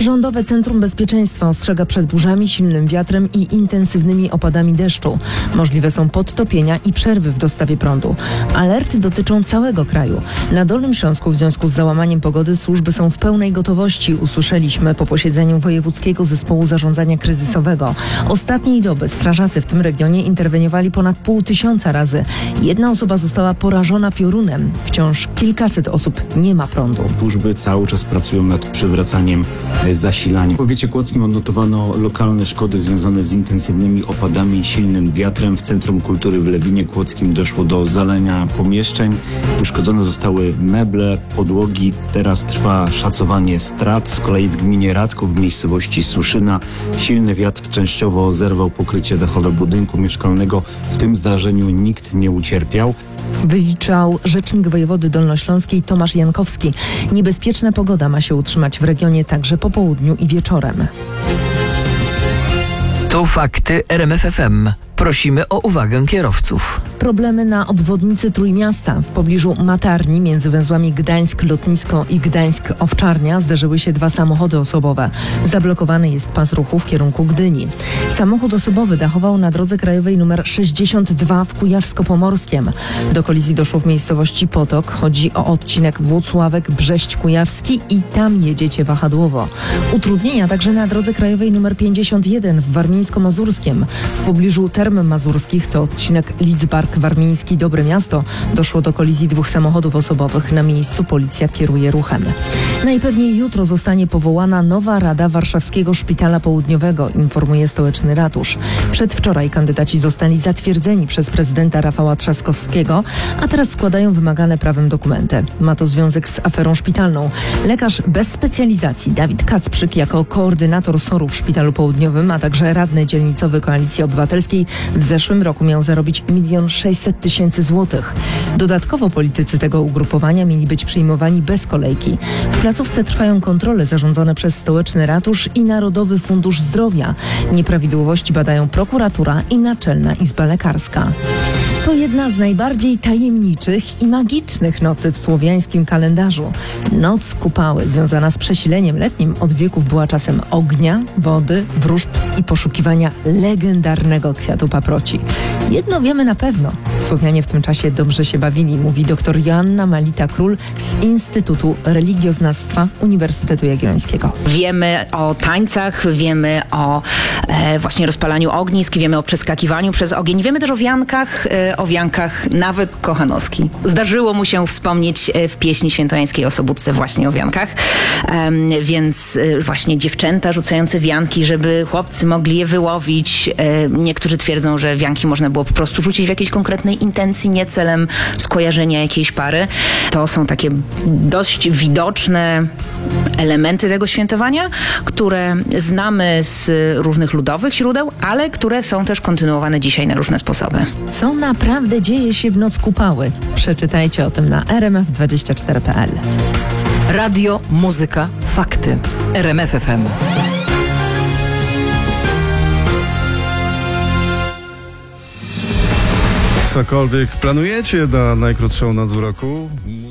Rządowe Centrum Bezpieczeństwa ostrzega przed burzami, silnym wiatrem i intensywnymi opadami deszczu. Możliwe są podtopienia i przerwy w dostawie prądu. Alerty dotyczą całego kraju. Na Dolnym Śląsku w związku z załamaniem pogody służby są w pełnej gotowości, usłyszeliśmy po posiedzeniu Wojewódzkiego Zespołu Zarządzania Kryzysowego. Ostatniej doby strażacy w tym regionie interweniowali ponad 500 razy. Jedna osoba została porażona piorunem. Wciąż kilkaset osób nie ma prądu. Służby cały czas pracują nad przywracaniem zasilania. W powiecie kłodzkim odnotowano lokalne szkody związane z intensywnymi opadami i silnym wiatrem. W Centrum Kultury w Lewinie Kłodzkim doszło do zalania pomieszczeń. Uszkodzone zostały meble, podłogi. Teraz trwa szacowanie strat. Z kolei w gminie Radków w miejscowości Suszyna silny wiatr częściowo zerwał pokrycie dachowe budynku mieszkalnego. W tym zdarzeniu nikt nie ucierpiał. Wyliczał rzecznik wojewody dolnośląskiej Tomasz Jankowski. Niebezpieczna pogoda ma się utrzymać w regionie także po południu i wieczorem. To fakty RMF FM. Prosimy o uwagę kierowców. Problemy na obwodnicy Trójmiasta. W pobliżu Matarni między węzłami Gdańsk-Lotnisko i Gdańsk-Owczarnia zderzyły się dwa samochody osobowe. Zablokowany jest pas ruchu w kierunku Gdyni. Samochód osobowy dachował na drodze krajowej nr 62 w Kujawsko-Pomorskiem. Do kolizji doszło w miejscowości Potok. Chodzi o odcinek Włocławek-Brześć-Kujawski i tam jedziecie wahadłowo. Utrudnienia także na drodze krajowej nr 51 w Warmińsko-Mazurskiem. W pobliżu Term Mazurskich to odcinek Lidzbark-Warmiński Dobre Miasto. Doszło do kolizji dwóch samochodów osobowych. Na miejscu policja kieruje ruchem. Najpewniej jutro zostanie powołana nowa Rada Warszawskiego Szpitala Południowego, informuje stołeczny ratusz. Przedwczoraj kandydaci zostali zatwierdzeni przez prezydenta Rafała Trzaskowskiego, a teraz składają wymagane prawem dokumenty. Ma to związek z aferą szpitalną. Lekarz bez specjalizacji Dawid Kacprzyk jako koordynator SOR-u w Szpitalu Południowym, a także radny dzielnicowy Koalicji Obywatelskiej w zeszłym roku miał zarobić 1 600 000 złotych. Dodatkowo politycy tego ugrupowania mieli być przyjmowani bez kolejki. W placówce trwają kontrole zarządzone przez stołeczny ratusz i Narodowy Fundusz Zdrowia. Nieprawidłowości badają prokuratura i Naczelna Izba Lekarska. To jedna z najbardziej tajemniczych i magicznych nocy w słowiańskim kalendarzu. Noc Kupały, związana z przesileniem letnim od wieków, była czasem ognia, wody, wróżb i poszukiwania legendarnego kwiatu paproci. Jedno wiemy na pewno. Słowianie w tym czasie dobrze się bawili, mówi dr Joanna Malita-Król z Instytutu Religioznawstwa Uniwersytetu Jagiellońskiego. Wiemy o tańcach, wiemy o właśnie rozpalaniu ognisk, wiemy o przeskakiwaniu przez ogień, wiemy też o wiankach nawet Kochanowski. Zdarzyło mu się wspomnieć w pieśni świętojańskiej o Sobótce właśnie o wiankach, więc właśnie dziewczęta rzucające wianki, żeby chłopcy mogli je wyłowić. Niektórzy twierdzą, że wianki można było po prostu rzucić w jakiejś konkretnej intencji, nie celem skojarzenia jakiejś pary. To są takie dość widoczne elementy tego świętowania, które znamy z różnych ludowych źródeł, ale które są też kontynuowane dzisiaj na różne sposoby. Co naprawdę dzieje się w noc Kupały? Przeczytajcie o tym na rmf24.pl. Radio, muzyka, fakty. RMF FM. Cokolwiek planujecie na najkrótszą noc w roku?